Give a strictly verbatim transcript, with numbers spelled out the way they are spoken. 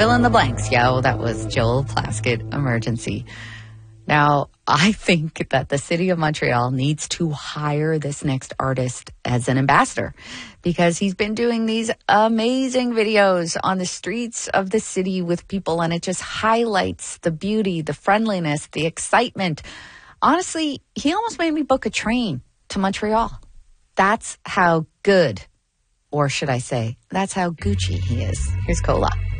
fill in the blanks, yo. That was Joel Plaskett, Emergency. Now, I think that the city of Montreal needs to hire this next artist as an ambassador because he's been doing these amazing videos on the streets of the city with people, and it just highlights the beauty, the friendliness, the excitement. Honestly, he almost made me book a train to Montreal. That's how good, or should I say, that's how Gucci he is. Here's Cola.